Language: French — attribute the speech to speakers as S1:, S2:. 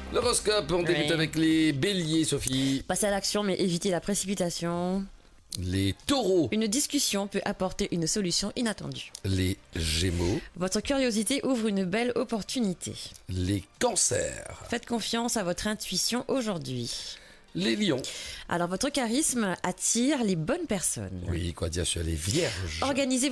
S1: L'horoscope, on débute
S2: Oui.
S1: avec les béliers, Sophie.
S2: Passez à l'action, mais évitez la précipitation.
S1: Les taureaux,
S2: Une discussion peut apporter une solution inattendue.
S1: les gémeaux,
S2: Votre curiosité ouvre une belle opportunité.
S1: les cancers,
S2: Faites confiance à votre intuition aujourd'hui.
S1: les lions.
S2: Alors, votre charisme attire les bonnes personnes.
S1: Oui, quoi dire sur les vierges?
S2: Organisez